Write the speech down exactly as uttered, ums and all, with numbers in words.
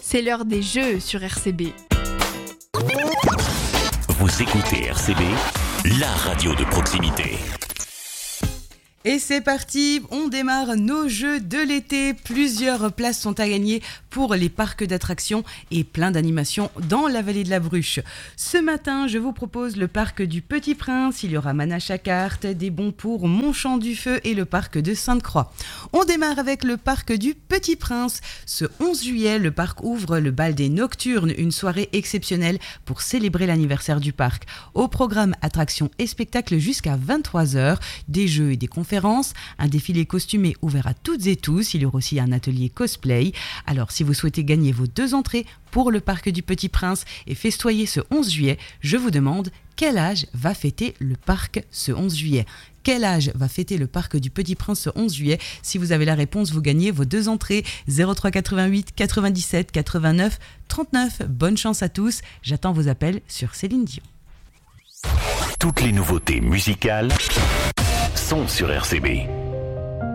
C'est l'heure des jeux sur R C B. Vous écoutez R C B, la radio de proximité. Et c'est parti, on démarre nos jeux de l'été. Plusieurs places sont à gagner pour les parcs d'attractions et plein d'animations dans la vallée de la Bruche. Ce matin, je vous propose le parc du Petit Prince. Il y aura Manache à cartes, des bons pour Montchamp du Feu et le parc de Sainte-Croix. On démarre avec le parc du Petit Prince. Ce onze juillet, le parc ouvre le bal des Nocturnes, une soirée exceptionnelle pour célébrer l'anniversaire du parc. Au programme attractions et spectacles jusqu'à vingt-trois heures, des jeux et des conférences, un défilé costumé ouvert à toutes et tous. Il y aura aussi un atelier cosplay. Alors, si vous souhaitez gagner vos deux entrées pour le parc du Petit Prince et festoyer ce onze juillet, je vous demande quel âge va fêter le parc ce onze juillet. Quel âge va fêter le parc du Petit Prince ce onze juillet? Si vous avez la réponse, vous gagnez vos deux entrées. zéro trois quatre-vingt-huit quatre-vingt-dix-sept quatre-vingt-neuf trente-neuf. Bonne chance à tous. J'attends vos appels sur Céline Dion. Toutes les nouveautés musicales sont sur R C B.